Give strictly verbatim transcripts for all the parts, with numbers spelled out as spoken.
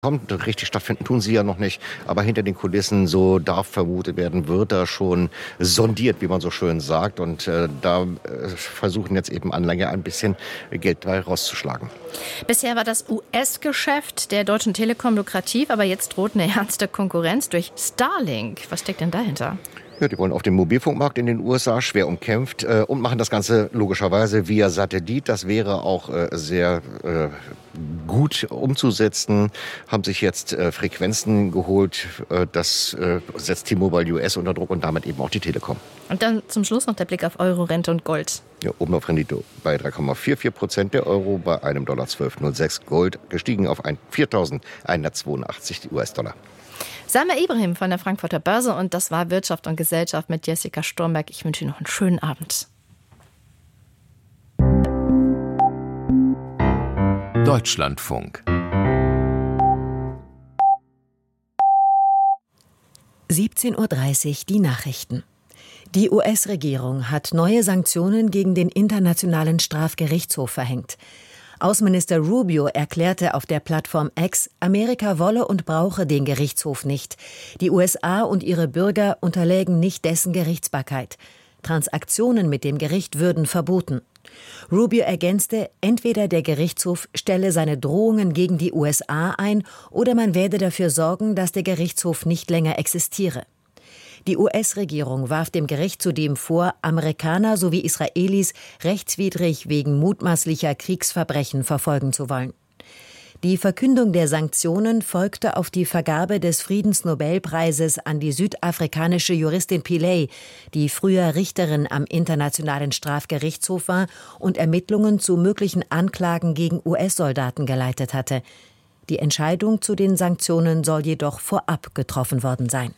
kommt. Richtig stattfinden tun sie ja noch nicht, aber hinter den Kulissen, so darf vermutet werden, wird da schon sondiert, wie man so schön sagt. Und äh, da äh, versuchen jetzt eben Anleger ein bisschen Geld dabei rauszuschlagen. Bisher war das U S-Geschäft der Deutschen Telekom lukrativ, aber jetzt droht eine ernste Konkurrenz durch Starlink. Was steckt denn dahinter? Ja, die wollen auf dem Mobilfunkmarkt in den U S A, schwer umkämpft, äh, und machen das Ganze logischerweise via Satellit. Das wäre auch äh, sehr äh, gut umzusetzen. Haben sich jetzt äh, Frequenzen geholt. Äh, das äh, setzt T-Mobile U S unter Druck und damit eben auch die Telekom. Und dann zum Schluss noch der Blick auf Euro, Rente und Gold. Ja, oben auf Rendite bei drei Komma vierundvierzig Prozent, der Euro bei einem Dollar zwölf Komma null sechs, Gold gestiegen auf viertausendeinhundertzweiundachtzig U S-Dollar. Samir Ibrahim von der Frankfurter Börse, und das war Wirtschaft und Gesellschaft mit Jessica Stormberg. Ich wünsche Ihnen noch einen schönen Abend. Deutschlandfunk. siebzehn Uhr dreißig, die Nachrichten. Die U S-Regierung hat neue Sanktionen gegen den Internationalen Strafgerichtshof verhängt. Außenminister Rubio erklärte auf der Plattform X, Amerika wolle und brauche den Gerichtshof nicht. Die U S A und ihre Bürger unterlägen nicht dessen Gerichtsbarkeit. Transaktionen mit dem Gericht würden verboten. Rubio ergänzte, entweder der Gerichtshof stelle seine Drohungen gegen die U S A ein oder man werde dafür sorgen, dass der Gerichtshof nicht länger existiere. Die U S-Regierung warf dem Gericht zudem vor, Amerikaner sowie Israelis rechtswidrig wegen mutmaßlicher Kriegsverbrechen verfolgen zu wollen. Die Verkündung der Sanktionen folgte auf die Vergabe des Friedensnobelpreises an die südafrikanische Juristin Pillay, die früher Richterin am Internationalen Strafgerichtshof war und Ermittlungen zu möglichen Anklagen gegen U S-Soldaten geleitet hatte. Die Entscheidung zu den Sanktionen soll jedoch vorab getroffen worden sein.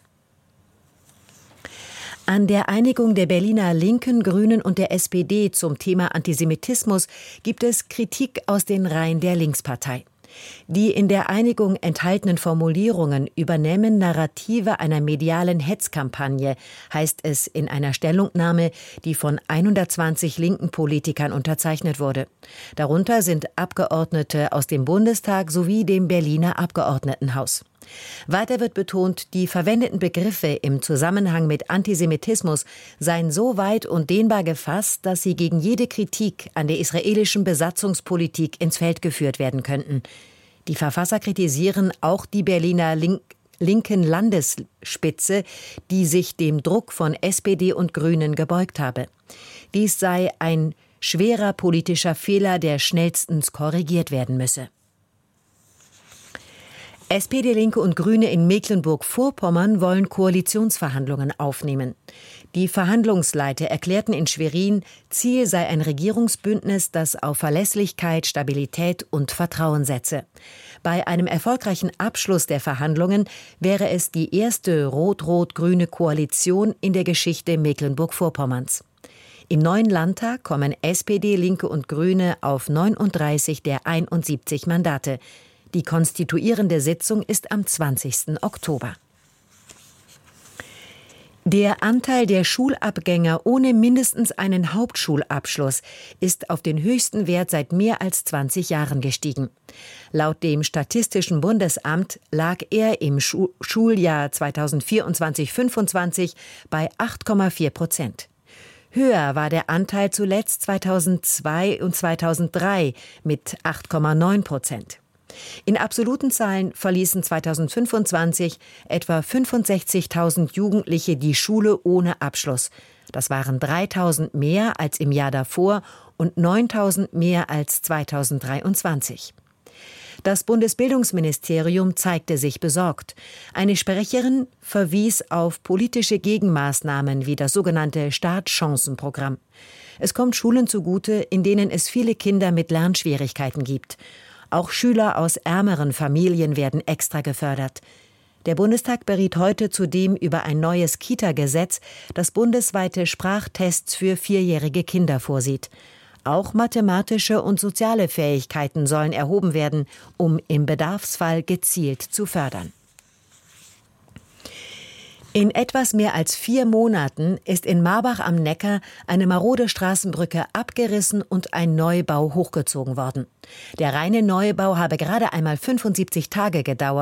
An der Einigung der Berliner Linken, Grünen und der S P D zum Thema Antisemitismus gibt es Kritik aus den Reihen der Linkspartei. Die in der Einigung enthaltenen Formulierungen übernehmen Narrative einer medialen Hetzkampagne, heißt es in einer Stellungnahme, die von hundertzwanzig linken Politikern unterzeichnet wurde. Darunter sind Abgeordnete aus dem Bundestag sowie dem Berliner Abgeordnetenhaus. Weiter wird betont, die verwendeten Begriffe im Zusammenhang mit Antisemitismus seien so weit und dehnbar gefasst, dass sie gegen jede Kritik an der israelischen Besatzungspolitik ins Feld geführt werden könnten. Die Verfasser kritisieren auch die Berliner Link- linken Landesspitze, die sich dem Druck von S P D und Grünen gebeugt habe. Dies sei ein schwerer politischer Fehler, der schnellstens korrigiert werden müsse. S P D, Linke und Grüne in Mecklenburg-Vorpommern wollen Koalitionsverhandlungen aufnehmen. Die Verhandlungsleiter erklärten in Schwerin, Ziel sei ein Regierungsbündnis, das auf Verlässlichkeit, Stabilität und Vertrauen setze. Bei einem erfolgreichen Abschluss der Verhandlungen wäre es die erste rot-rot-grüne Koalition in der Geschichte Mecklenburg-Vorpommerns. Im neuen Landtag kommen S P D, Linke und Grüne auf neununddreißig der einundsiebzig Mandate. Die konstituierende Sitzung ist am zwanzigsten Oktober. Der Anteil der Schulabgänger ohne mindestens einen Hauptschulabschluss ist auf den höchsten Wert seit mehr als zwanzig Jahren gestiegen. Laut dem Statistischen Bundesamt lag er im Schu- Schuljahr zweitausendvierundzwanzig fünfundzwanzig bei acht Komma vier Prozent. Höher war der Anteil zuletzt zweitausendzwei und zweitausenddrei mit acht Komma neun Prozent. In absoluten Zahlen verließen zweitausendfünfundzwanzig etwa fünfundsechzigtausend Jugendliche die Schule ohne Abschluss. Das waren dreitausend mehr als im Jahr davor und neuntausend mehr als zweitausenddreiundzwanzig. Das Bundesbildungsministerium zeigte sich besorgt. Eine Sprecherin verwies auf politische Gegenmaßnahmen wie das sogenannte Startchancenprogramm. Es kommt Schulen zugute, in denen es viele Kinder mit Lernschwierigkeiten gibt. Auch Schüler aus ärmeren Familien werden extra gefördert. Der Bundestag beriet heute zudem über ein neues Kita-Gesetz, das bundesweite Sprachtests für vierjährige Kinder vorsieht. Auch mathematische und soziale Fähigkeiten sollen erhoben werden, um im Bedarfsfall gezielt zu fördern. In etwas mehr als vier Monaten ist in Marbach am Neckar eine marode Straßenbrücke abgerissen und ein Neubau hochgezogen worden. Der reine Neubau habe gerade einmal fünfundsiebzig Tage gedauert.